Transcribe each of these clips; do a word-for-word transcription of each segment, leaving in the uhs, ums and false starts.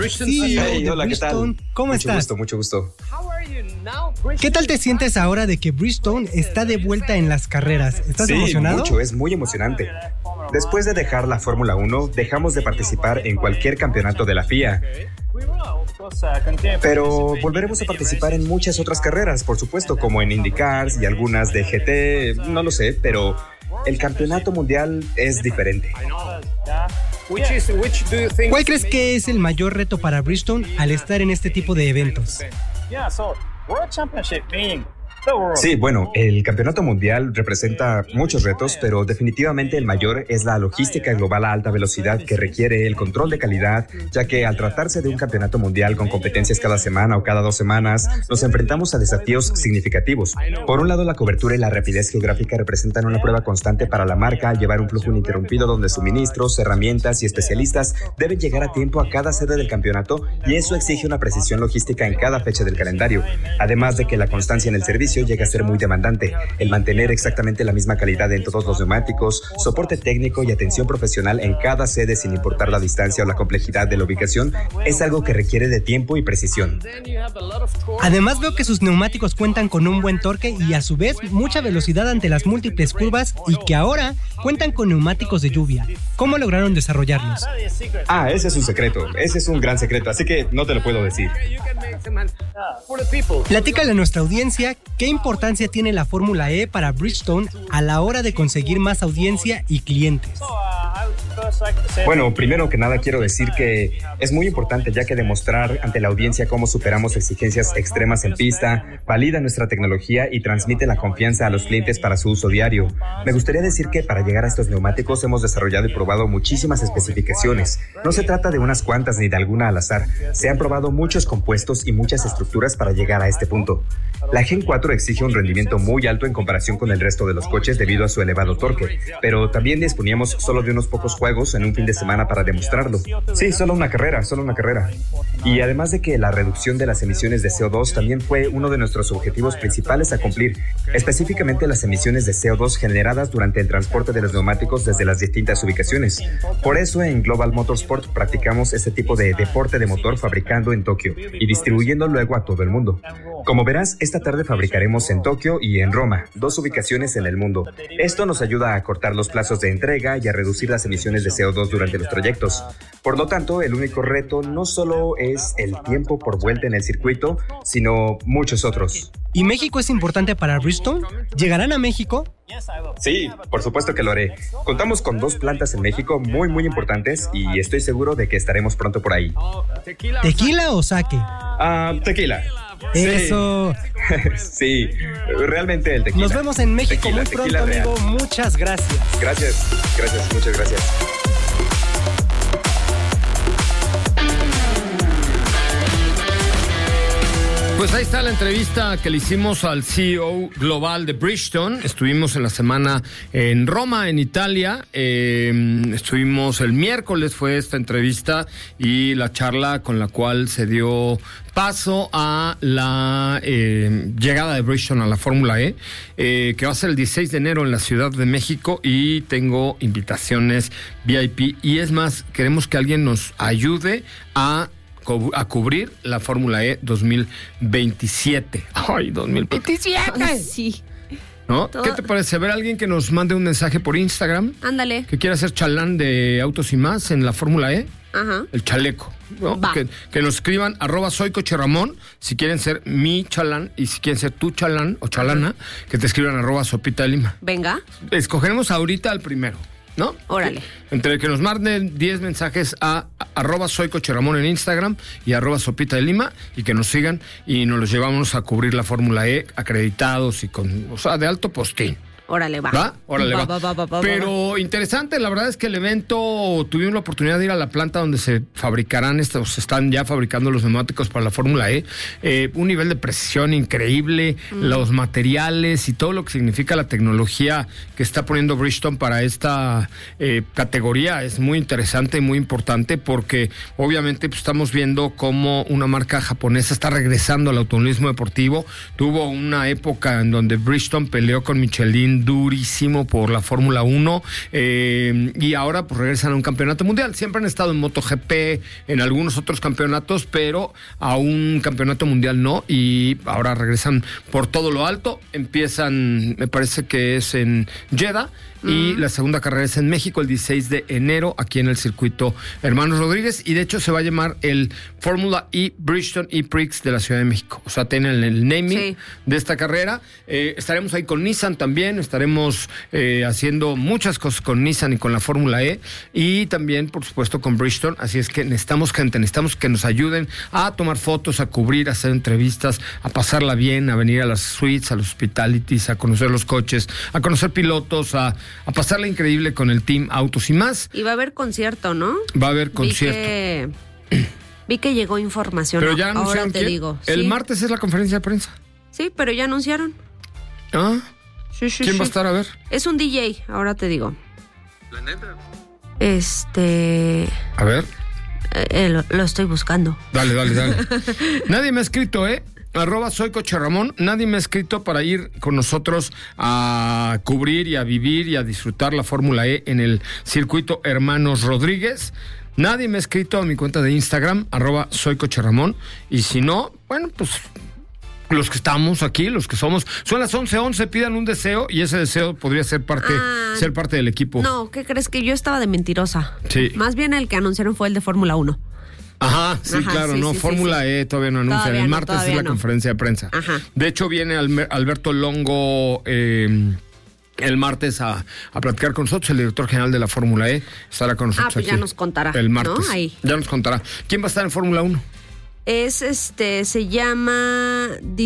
Sí, hey, hola, ¿qué tal? ¿Cómo mucho estás? Mucho gusto, mucho gusto. ¿Qué tal te sientes ahora de que Bridgestone está de vuelta en las carreras? ¿Estás sí, emocionado? mucho, es muy emocionante. Después de dejar la Fórmula uno, dejamos de participar en cualquier campeonato de la F I A. Pero volveremos a participar en muchas otras carreras, por supuesto, como en IndyCars y algunas de G T, no lo sé, pero el campeonato mundial es diferente. ¿Cuál crees que es el mayor reto para Bridgestone al estar en este tipo de eventos? Sí, bueno, el campeonato mundial representa muchos retos, pero definitivamente el mayor es la logística global a alta velocidad que requiere el control de calidad, ya que al tratarse de un campeonato mundial con competencias cada semana o cada dos semanas, nos enfrentamos a desafíos significativos. Por un lado, la cobertura y la rapidez geográfica representan una prueba constante para la marca al llevar un flujo ininterrumpido donde suministros, herramientas y especialistas deben llegar a tiempo a cada sede del campeonato, y eso exige una precisión logística en cada fecha del calendario, además de que la constancia en el servicio llega a ser muy demandante. El mantener exactamente la misma calidad en todos los neumáticos, soporte técnico y atención profesional en cada sede sin importar la distancia o la complejidad de la ubicación es algo que requiere de tiempo y precisión. Además, veo que sus neumáticos cuentan con un buen torque y a su vez mucha velocidad ante las múltiples curvas, y que ahora cuentan con neumáticos de lluvia. ¿Cómo lograron desarrollarlos? Ah, ese es un secreto, ese es un gran secreto, así que no te lo puedo decir. Platícale a nuestra audiencia qué importancia tiene la Fórmula E para Bridgestone a la hora de conseguir más audiencia y clientes. Bueno, primero que nada quiero decir que es muy importante, ya que demostrar ante la audiencia cómo superamos exigencias extremas en pista, valida nuestra tecnología y transmite la confianza a los clientes para su uso diario. Me gustaría decir que para llegar a estos neumáticos hemos desarrollado y probado muchísimas especificaciones. No se trata de unas cuantas ni de alguna al azar. Se han probado muchos compuestos y muchas estructuras para llegar a este punto. La Gen cuatro exige un rendimiento muy alto en comparación con el resto de los coches debido a su elevado torque, pero también disponíamos solo de unos pocos juegos en un fin de semana para demostrarlo. Sí, solo una carrera, solo una carrera. Y además de que la reducción de las emisiones de C O dos también fue uno de nuestros objetivos principales a cumplir, específicamente las emisiones de C O dos generadas durante el transporte de los neumáticos desde las distintas ubicaciones. Por eso en Global Motorsport practicamos este tipo de deporte de motor fabricando en Tokio y distribuyendo luego a todo el mundo. Como verás, esta tarde fabricaremos en Tokio y en Roma, dos ubicaciones en el mundo. Esto nos ayuda a acortar los plazos de entrega y a reducir las emisiones de C O dos durante los trayectos. Por lo tanto, el único reto no solo es el tiempo por vuelta en el circuito, sino muchos otros. ¿Y México es importante para Bridgestone? ¿Llegarán a México? Sí, por supuesto que lo haré. Contamos con dos plantas en México muy muy importantes y estoy seguro de que estaremos pronto por ahí. ¿Tequila o sake? Ah, tequila. Eso. Sí, realmente el tequila. Nos vemos en México tequila, muy pronto, amigo. Real. Muchas gracias. Gracias, gracias, muchas gracias. Pues ahí está la entrevista que le hicimos al C E O global de Bridgestone. Estuvimos en la semana en Roma, en Italia. Eh, estuvimos el miércoles, fue esta entrevista y la charla con la cual se dio paso a la eh, llegada de Bridgestone a la Fórmula E, eh, que va a ser el dieciséis de enero en la Ciudad de México, y tengo invitaciones V I P. Y es más, queremos que alguien nos ayude a a cubrir la Fórmula E dos mil veintisiete. Ay, dos mil veintisiete. Ay, sí. ¿No? Todo... ¿Qué te parece? A ver, alguien que nos mande un mensaje por Instagram. Ándale. Que quiera hacer chalán de Autos y Más en la Fórmula E. Ajá. El chaleco, ¿no? Que, que nos escriban arroba soy Coche Ramón si quieren ser mi chalán, y si quieren ser tu chalán o chalana, que te escriban arroba Sopita de Lima. Venga. Escogeremos ahorita al primero, ¿no? Órale. Entre que nos manden diez mensajes a, a arroba soy Coche Ramón en Instagram y arroba Sopita de Lima, y que nos sigan y nos los llevamos a cubrir la Fórmula E acreditados y con, o sea, de alto postín. Órale, va. ¿Va? Órale, va. Va, va, va, va, Pero va. interesante, la verdad es que el evento, tuvimos la oportunidad de ir a la planta donde se fabricarán estos, están ya fabricando los neumáticos para la Fórmula E. Eh, un nivel de precisión increíble, mm. los materiales y todo lo que significa la tecnología que está poniendo Bridgestone para esta eh, categoría es muy interesante y muy importante, porque obviamente pues, estamos viendo cómo una marca japonesa está regresando al automovilismo deportivo. Tuvo una época en donde Bridgestone peleó con Michelin van durísimo por la Fórmula uno eh, y ahora pues regresan a un campeonato mundial. Siempre han estado en MotoGP, en algunos otros campeonatos, pero a un campeonato mundial no, y ahora regresan por todo lo alto. Empiezan, me parece que es en Jeddah, y la segunda carrera es en México el dieciséis de enero, aquí en el circuito Hermanos Rodríguez, y de hecho se va a llamar el Fórmula E Bridgestone E-Prix de la Ciudad de México. O sea, tienen el naming sí. de esta carrera. Eh, estaremos ahí con Nissan también, estaremos eh, haciendo muchas cosas con Nissan y con la Fórmula E, y también, por supuesto, con Bridgestone. Así es que necesitamos gente, necesitamos que nos ayuden a tomar fotos, a cubrir, a hacer entrevistas, a pasarla bien, a venir a las suites, a los hospitalities, a conocer los coches, a conocer pilotos, a a pasarla increíble con el Team Autos y más. Y va a haber concierto, ¿no? Va a haber concierto. Vi que, vi que llegó información. Pero ya anunciaron. Ahora te quién? digo. El sí. martes es la conferencia de prensa. Sí, pero ya anunciaron. ¿Ah? Sí, sí, ¿Quién sí. va a estar? A ver. Es un D J, ahora te digo. La neta. Este... A ver. Eh, lo, lo estoy buscando. Dale, dale, dale. Nadie me ha escrito, ¿eh? Arroba soy Coche Ramón. Nadie me ha escrito para ir con nosotros a cubrir y a vivir y a disfrutar la Fórmula E en el circuito Hermanos Rodríguez. Nadie me ha escrito a mi cuenta de Instagram, arroba soy Coche Ramón. Y si no, bueno, pues los que estamos aquí, los que somos, son las once once, pidan un deseo y ese deseo podría ser parte, ah, ser parte del equipo. No, ¿qué crees? Que yo estaba de mentirosa. Sí. Más bien el que anunciaron fue el de Fórmula uno. Ajá, sí, Ajá, claro, sí, no, sí, Fórmula sí, sí. E todavía no anuncian, Todavía el no, martes es la no. conferencia de prensa. Ajá. De hecho viene Almer- Alberto Longo eh, el martes a, a platicar con nosotros, el director general de la Fórmula E, estará con nosotros Ah, pues aquí ya nos contará, el martes, ¿no? Ahí. Ya nos contará. ¿Quién va a estar en Fórmula uno? Es este, se llama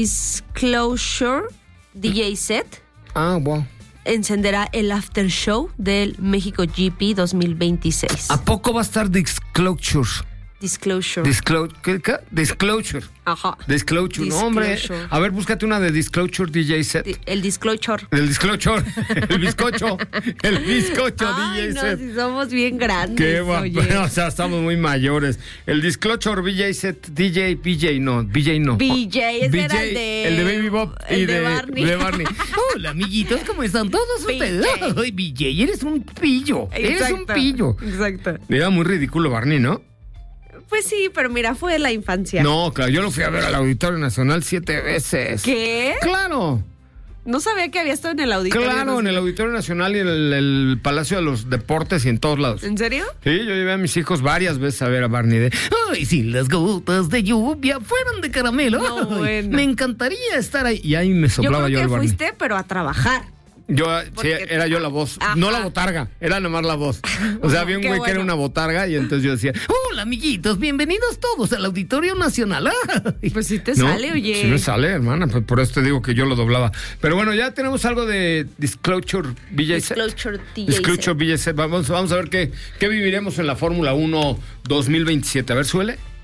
Disclosure D J Set. Ah, wow. Encenderá el after show del México G P dos mil veintiséis. ¿A poco va a estar Disclosure? Disclosure. Disclosure. ¿Qué, qué? Disclosure. Ajá. Disclosure. No, hombre. A ver, búscate una de Disclosure D J Set. El Disclosure. El Disclosure. El bizcocho. El bizcocho Ay, D J no, Set. si somos bien grandes. Qué guapo. Oye. O sea, estamos muy mayores. El Disclosure D J Set. D J, B J, no. B J no. B J, ese B J, era el de... El de Baby Bob el y de, de, Barney. de Barney. Hola, amiguitos, ¿cómo están todos ustedes? Ay, B J, eres un pillo. Eres Exacto, un pillo. Exacto. Era muy ridículo Barney, ¿no? Pues sí, pero mira, fue la infancia. No, claro, yo lo fui a ver al Auditorio Nacional siete veces. ¿Qué? Claro. No sabía que había estado en el Auditorio Claro, Nacional. en el Auditorio Nacional y en el, el Palacio de los Deportes y en todos lados. ¿En serio? Sí, yo llevé a mis hijos varias veces a ver a Barney de... Ay, si las gotas de lluvia fueran de caramelo. No, Ay, bueno. Me encantaría estar ahí. Y ahí me soplaba yo, yo creo al que Barney. fuiste, pero a trabajar. Yo, sí, Porque era te- yo la voz. Ajá. No la botarga, era nomás la voz. O sea, había un Qué güey que era bueno. una botarga y entonces yo decía, hola, amiguitos, bienvenidos todos al Auditorio Nacional. Ay. Pues sí te ¿No? sale, oye. Sí me sale, hermana, pues por eso te digo que yo lo doblaba. Pero bueno, ya tenemos algo de Disclosure B J Set. Disclosure D J Disclosure Set. B J Set. Vamos, vamos a ver qué, qué viviremos en la Fórmula uno dos mil veintisiete. A ver, suele.